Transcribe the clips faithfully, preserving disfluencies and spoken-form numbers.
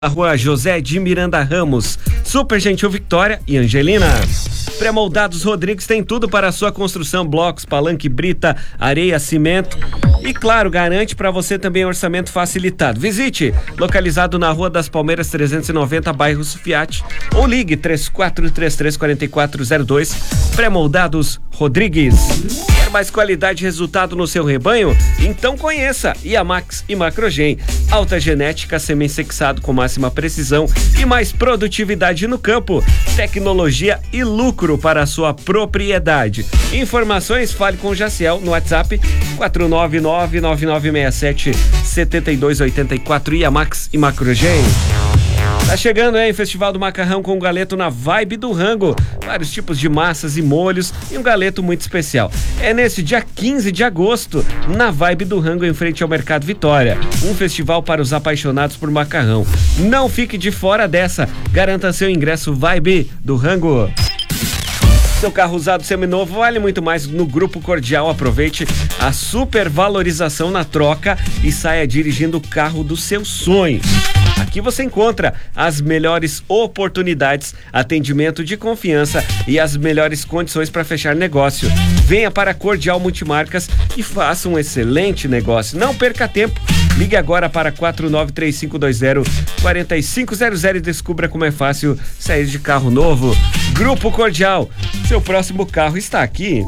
A Rua José de Miranda Ramos, Super Gentil Victória e Angelina. Pré-moldados Rodrigues tem tudo para a sua construção: blocos, palanque, brita, areia, cimento e, claro, garante para você também orçamento facilitado. Visite, localizado na Rua das Palmeiras trezentos e noventa, bairro Sufiate, ou ligue três quatro três três, quatro quatro zero dois. Pré-moldados Rodrigues. Quer mais qualidade e resultado no seu rebanho? Então conheça Iamax e Macrogen. Alta genética, semi-sexado com máxima precisão e mais produtividade no campo. Tecnologia e lucro para a sua propriedade. Informações, fale com o Jaciel no WhatsApp quatro nove nove, nove nove seis sete, sete dois oito quatro. Iamax e Macrogen. Tá chegando, hein? Festival do Macarrão com um galeto na vibe do rango. Vários tipos de massas e molhos e um galeto muito especial. É nesse dia quinze de agosto, na vibe do rango, em frente ao Mercado Vitória. Um festival para os apaixonados por macarrão. Não fique de fora dessa. Garanta seu ingresso Vibe do Rango. Seu carro usado seminovo vale muito mais no Grupo Cordial. Aproveite a supervalorização na troca e saia dirigindo o carro dos seus sonhos. Aqui você encontra as melhores oportunidades, atendimento de confiança e as melhores condições para fechar negócio. Venha para Cordial Multimarcas e faça um excelente negócio. Não perca tempo. Ligue agora para quatro nove três cinco dois zero, quatro cinco zero zero e descubra como é fácil sair de carro novo. Grupo Cordial, seu próximo carro está aqui.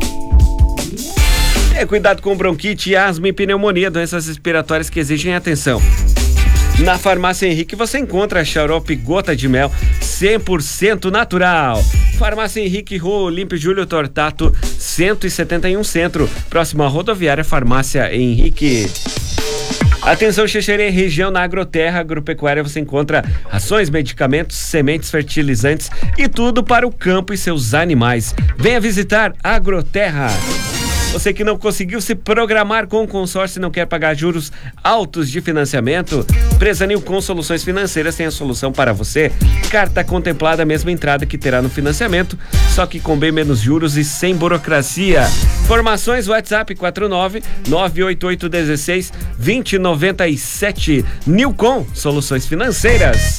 É, cuidado com bronquite, asma e pneumonia, doenças respiratórias que exigem atenção. Na Farmácia Henrique você encontra xarope gota de mel cem por cento natural. Farmácia Henrique, Rua Olímpio Júlio Tortato, cento e setenta e um Centro, próximo à rodoviária Farmácia Henrique. Atenção, Xexerê, região na Agroterra Agropecuária você encontra rações, medicamentos, sementes, fertilizantes e tudo para o campo e seus animais. Venha visitar Agroterra. Você que não conseguiu se programar com o consórcio e não quer pagar juros altos de financiamento, Empresa Nilcon Soluções Financeiras tem a solução para você. Carta contemplada, a mesma entrada que terá no financiamento, só que com bem menos juros e sem burocracia. Informações, WhatsApp quatro nove nove oito oito um seis, dois zero nove sete. Nilcon Soluções Financeiras.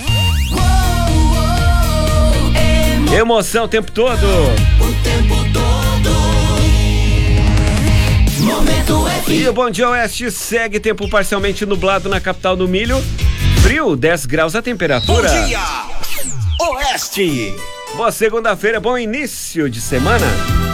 Emoção o tempo todo. O tempo todo. Momento F. E o Bom Dia Oeste segue tempo parcialmente nublado na capital do milho. Frio, dez graus a temperatura. Bom Dia Oeste. Boa segunda-feira, bom início de semana.